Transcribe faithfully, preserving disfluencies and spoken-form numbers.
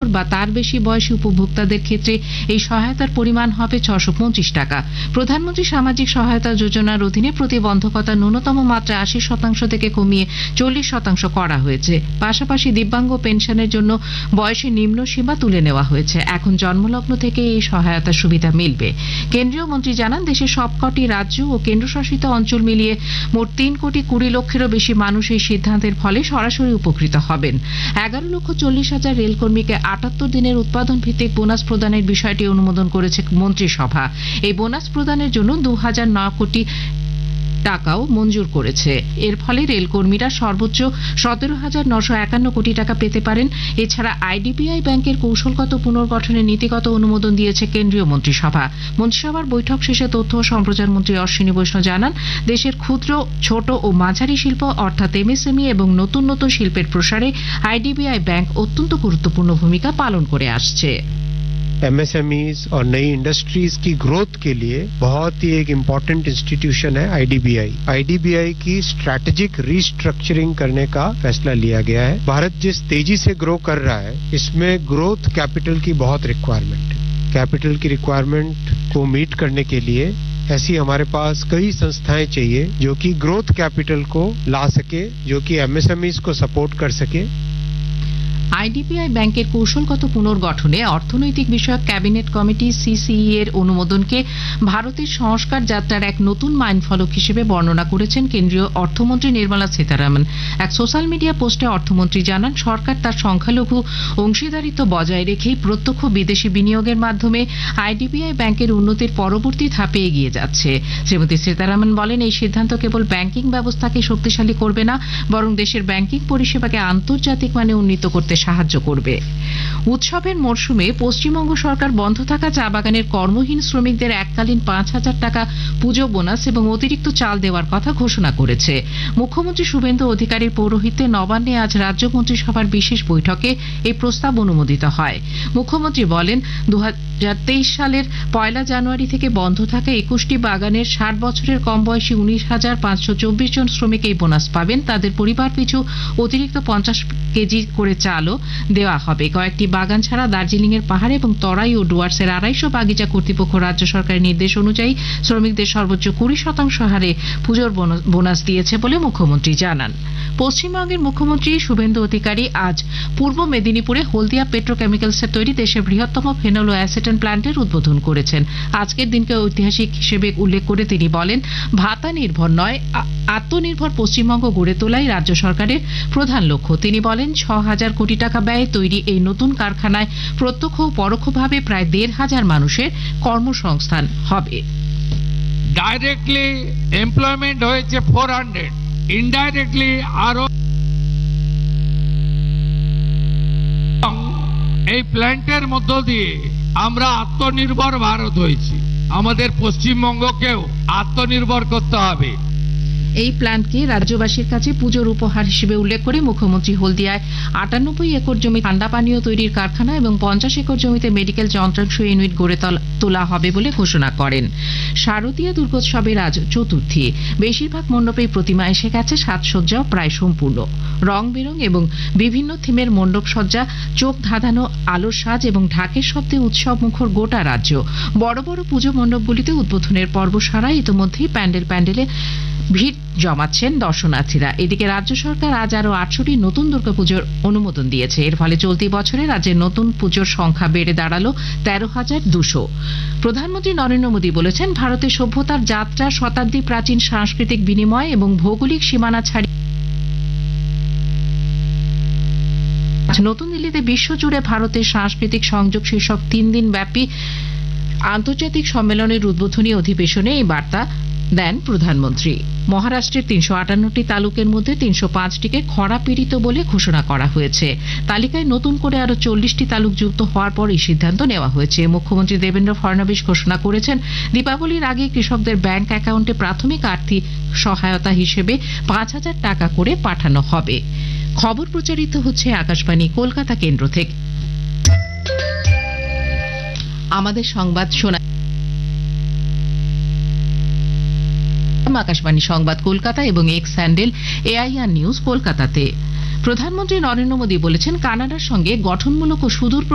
বা তার বেশি বয়সী উপভোক্তাদের ক্ষেত্রে এই সহায়তার পরিমাণ হবে ছশো পঁচিশ টাকা। প্রধানমন্ত্রী সামাজিক সহায়তা যোজনার অধীনে প্রতিবন্ধকতা ন্যূনতম মাত্রা আশি শতাংশ থেকে কমিয়ে চল্লিশ শতাংশ করা হয়েছে। পাশাপাশি দিব্যাঙ্গ পেনশনের জন্য বয়সের নিম্ন সীমা তুলে নেওয়া হয়েছে। এখন জন্মলগ্ন থেকে এই সহায়তার সুবিধা মিলবে। কেন্দ্রীয় মন্ত্রী জানান, দেশের সবকটি রাজ্য ও কেন্দ্রশাসিত অঞ্চল মিলিয়ে মোট তিন কোটি কুড়ি লক্ষেরও বেশি মানুষ এই সিদ্ধান্তের ফলে সরাসরি উপকৃত হবেন। এগারো লক্ষ চল্লিশ হাজার রেলকর্মীকে আটাত্তর দিনের উৎপাদন ভিত্তিক বোনাস প্রদানের বিষয়টি অনুমোদন করেছে মন্ত্রিসভা। এই বোনাস প্রদানের জন্য দু হাজার নয় কোটি টাকাও মঞ্জুর করেছে। এর ফলে রেলকর্মীরা সর্বোচ্চ সতেরো হাজার নশো একান্ন কোটি টাকা পেতে পারেন। এছাড়া আইডিবিআই ব্যাংকের কৌশলগত পুনর্গঠনের নীতিগত অনুমোদন দিয়েছে কেন্দ্রীয় মন্ত্রিসভা। মন্ত্রিসভার বৈঠক শেষে তথ্য ও সম্প্রচার মন্ত্রী অশ্বিনী বৈষ্ণব জানান, দেশের ক্ষুদ্র, ছোট ও মাঝারি শিল্প অর্থাৎ এমএসএমই এবং নতুন নতুন শিল্পের প্রসারে আইডিবিআই ব্যাংক অত্যন্ত গুরুত্বপূর্ণ ভূমিকা পালন করে আসছে। एमएसएमईज और नई इंडस्ट्रीज की ग्रोथ के लिए बहुत ही एक इम्पोर्टेंट इंस्टीट्यूशन है आईडीबीआई। आईडीबीआई की स्ट्रैटेजिक रीस्ट्रक्चरिंग करने का फैसला लिया गया है। भारत जिस तेजी से ग्रो कर रहा है, इसमें ग्रोथ कैपिटल की बहुत रिक्वायरमेंट है। कैपिटल की रिक्वायरमेंट को मीट करने के लिए ऐसी हमारे पास कई संस्थाएं चाहिए जो कि ग्रोथ कैपिटल को ला सके, जो कि एमएसएमईज को सपोर्ट कर सके। আইডিবিআই ব্যাংকের কৌশলগত পুনর্গঠনে অর্থনৈতিক বিষয়ক ক্যাবিনেট কমিটি সিসিই এর অনুমোদনকে ভারতের সংস্কার যাত্রার এক নতুন মাইলফলক হিসেবে বর্ণনা করেছেন কেন্দ্রীয় অর্থমন্ত্রী নির্মলা সীতারামন। এক সোশ্যাল মিডিয়া পোস্টে অর্থমন্ত্রী জানান, সরকার তার সংখ্যালঘু অংশীদারিত্ব বজায় রেখেই প্রত্যক্ষ বিদেশি বিনিয়োগের মাধ্যমে আইডিবিআই ব্যাংকের উন্নতির পরবর্তী ধাপে এগিয়ে যাচ্ছে। শ্রীমতী সীতারামন বলেন, এই সিদ্ধান্ত কেবল ব্যাংকিং ব্যবস্থাকে শক্তিশালী করবে না, বরং দেশের ব্যাংকিং পরিষেবাকে আন্তর্জাতিক মানে উন্নীত করতে সাহায্য করবে। উৎসবের মরশুমে পশ্চিমবঙ্গ সরকার বন্ধ থাকা চা বাগানের কর্মহীন শ্রমিকদের এককালীন পাঁচ হাজার টাকা পুজো বোনাস এবং অতিরিক্ত চাল দেওয়ার কথা ঘোষণা করেছে। মুখ্যমন্ত্রী শুভেন্দু অধিকারীর পৌরোহিত্যে নবান্নে আজ রাজ্য মন্ত্রিসভার বিশেষ বৈঠকে এই প্রস্তাব অনুমোদিত হয়। মুখ্যমন্ত্রী বলেন, দু হাজার তেইশ সালের পয়লা জানুয়ারি থেকে বন্ধ থাকা একুশটি বাগানের ষাট বছরের কম বয়সী উনিশ হাজার পাঁচশো চব্বিশ জন শ্রমিক এই বোনাস পাবেন। তাদের পরিবার পিছু অতিরিক্ত পঞ্চাশ কেজি করে চালও দেওয়া হবে। কয়েকটি বাগান ছাড়া দার্জিলিং এর পাহাড় এবং তরাই ও ডুয়ার্সের আড়াইশো বাগিচা কর্তৃপক্ষ রাজ্য সরকারের নির্দেশ অনুযায়ী শ্রমিকদের সর্বোচ্চ কুড়ি শতাংশ হারে পুজোর বোনাস দিয়েছে বলে মুখ্যমন্ত্রী জানান। পশ্চিমবঙ্গের মুখ্যমন্ত্রী শুভেন্দু অধিকারী আজ পূর্ব মেদিনীপুরে হলদিয়া পেট্রোকেমিক্যালসের তৈরি দেশের বৃহত্তম ফেনল ও অ্যাসিটেন প্ল্যান্টের উদ্বোধন করেছেন। আজকের দিনকে ঐতিহাসিক হিসেবে উল্লেখ করে তিনি বলেন, ভাতা নির্ভর নয়, আত্মনির্ভর পশ্চিমবঙ্গ গড়ে তোলাই রাজ্য সরকারের প্রধান লক্ষ্য। তিনি বলেন, ছ হাজার কোটি টাকা ব্যয়ে তৈরি এই নতুন কারখানায় প্রত্যক্ষ ও পরোক্ষভাবে প্রায় দেড় হাজার মানুষের কর্মসংস্থান হবে। ডাইরেক্টলি এমপ্লয়মেন্ট হয়েছে ফোর হান্ড্রেড, ইনডাইরেক্টলি আরো। এই প্ল্যান্টের মধ্য দিয়ে আমরা আত্মনির্ভর ভারত হয়েছি। আমাদের পশ্চিমবঙ্গকেও আত্মনির্ভর করতে হবে। এই প্ল্যান্টকে রাজ্যবাসীর কাছে পুজোর উপহার হিসেবে উল্লেখ করে মুখ্যমন্ত্রী হলদিয়ায় আটানব্বই একর জমি ঠান্ডা পানীয় তৈরির কারখানা এবং পঞ্চাশ একর জমিতে মেডিকেল যন্ত্রাংশ ইউনিট গড়ে তোলা হবে বলে ঘোষণা করেন। শারদীয় দুর্গোৎসবের আজ চতুর্থী। বেশিরভাগ মণ্ডপেই প্রতিমা এসে গেছে, সাজসজ্জাও প্রায় সম্পূর্ণ। রং বেরং এবং বিভিন্ন থিমের মণ্ডপ সজ্জা, চোখ ধাঁধানো আলোর সাজ এবং ঢাকের শব্দে উৎসব মুখর গোটা রাজ্য। বড় বড় পুজো মণ্ডপগুলিতে উদ্বোধনের পর্ব সারা ইতিমধ্যেই প্যান্ডেল প্যান্ডেলে ভিড় জমাচ্ছেন দর্শনার্থীরা। এদিকে রাজ্য সরকার আজ আরো আটশোটি নতুন দুর্গাপুজোর অনুমোদন দিয়েছে। এর ফলে চলতি বছরে রাজ্যের নতুন পুজোর সংখ্যা বেড়ে দাঁড়ালো তেরো হাজার দুশো। প্রধানমন্ত্রী নরেন্দ্র মোদী বলেছেন, ভারতের সভ্যতার যাত্রা শতাব্দী প্রাচীন সাংস্কৃতিক বিনিময় এবং ভৌগোলিক সীমানা ছাড়িয়ে নতুন দিল্লিতে বিশ্বজুড়ে ভারতের সাংস্কৃতিক সংযোগ শীর্ষক তিন দিন ব্যাপী আন্তর্জাতিক সম্মেলনের উদ্বোধনী অধিবেশনে এই বার্তা দেন প্রধানমন্ত্রী। মহারাষ্ট্রের তিনশো আটান্নটি তালুকের মধ্যে তিনশো পাঁচটিকে খরা পীড়িত বলে ঘোষণা করা হয়েছে। তালিকায় নতুন করে আরো চল্লিশটি তালুক যুক্ত হওয়ার পর এই সিদ্ধান্ত নেওয়া হয়েছে। মুখ্যমন্ত্রী দেবেন্দ্র ফডনবিস ঘোষণা করেছেন, দীপাবলির আগে কৃষকদের ব্যাংক অ্যাকাউন্টে প্রাথমিক আর্থিক সহায়তা হিসেবে পাঁচ হাজার টাকা করে পাঠানো হবে। খবর প্রচারিত হচ্ছে আকাশবাণী কলকাতা কেন্দ্র থেকে। আমাদের সংবাদ শোনা আকাশবাণী সংবাদ কলকাতা এবং এক্স হ্যান্ডেল এআইআর নিউজ কলকাতাতে। প্রধানমন্ত্রী নরেন্দ্র মোদী বলেছেন, কানাডার সঙ্গে গঠনমূলক ও সুদূর